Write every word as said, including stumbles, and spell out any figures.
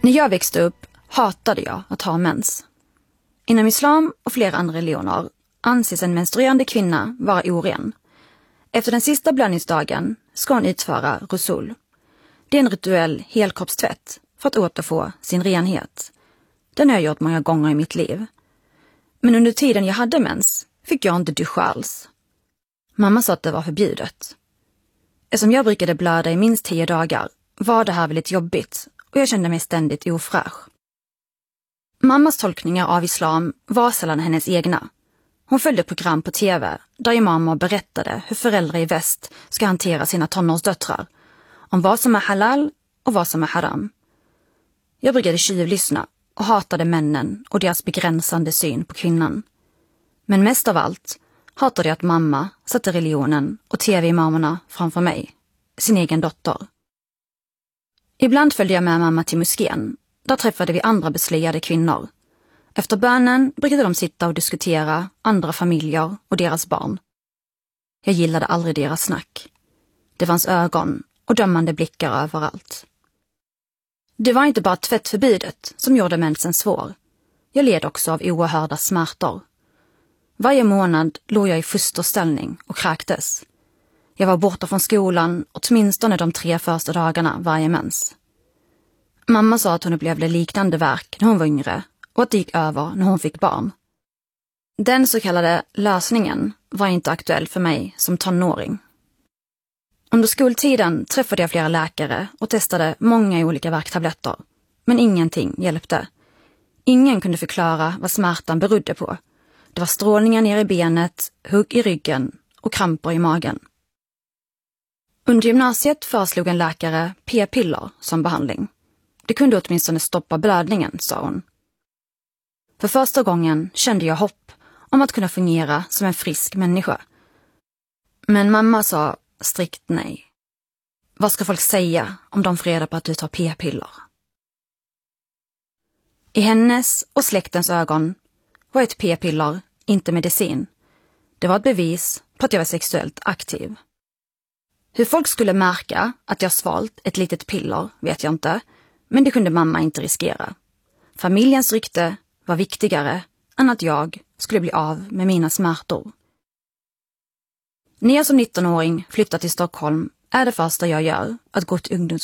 När jag växte upp hatade jag att ha mens. Inom islam och flera andra religioner anses en menstruerande kvinna vara oren. Efter den sista blödningsdagen ska hon utföra rusul. Det är en rituell helkroppstvätt för att återfå sin renhet. Den har jag gjort många gånger i mitt liv. Men under tiden jag hade mens fick jag inte duscha alls. Mamma sa att det var förbjudet. Eftersom jag brukade blöda i minst tio dagar var det här väldigt jobbigt och jag kände mig ständigt ofräsch. Mammas tolkningar av islam var sällan hennes egna. Hon följde program på tv där imamer berättade hur föräldrar i väst ska hantera sina tonårsdöttrar, om vad som är halal och vad som är haram. Jag brukade tjuvlyssna och hatade männen och deras begränsande syn på kvinnan. Men mest av allt hatade jag att mamma satte religionen och tv-imamerna framför mig, sin egen dotter. Ibland följde jag med mamma till moskén. Där träffade vi andra beslöjade kvinnor. Efter bönen brukade de sitta och diskutera andra familjer och deras barn. Jag gillade aldrig deras snack. Det fanns ögon och dömande blickar överallt. Det var inte bara tvättförbudet som gjorde mensen svår. Jag led också av oerhörda smärtor. Varje månad låg jag i fosterställning och kräktes. Jag var borta från skolan åtminstone de tre första dagarna varje mens. Mamma sa att hon upplevde liknande värk när hon var yngre och att det gick över när hon fick barn. Den så kallade lösningen var inte aktuell för mig som tonåring. Under skoltiden träffade jag flera läkare och testade många olika värktabletter, men ingenting hjälpte. Ingen kunde förklara vad smärtan berodde på. Det var strålningar ner i benet, hugg i ryggen och kramper i magen. Under gymnasiet föreslog en läkare p-piller som behandling. Det kunde åtminstone stoppa blödningen, sa hon. För första gången kände jag hopp om att kunna fungera som en frisk människa. Men mamma sa strikt nej. Vad ska folk säga om de får reda på att du tar p-piller? I hennes och släktens ögon var ett p-piller inte medicin. Det var ett bevis på att jag var sexuellt aktiv. Hur folk skulle märka att jag svalt ett litet piller vet jag inte, men det kunde mamma inte riskera. Familjens rykte var viktigare än att jag skulle bli av med mina smärtor. När jag som nittonåring flyttar till Stockholm är det första jag gör att gå till ungdoms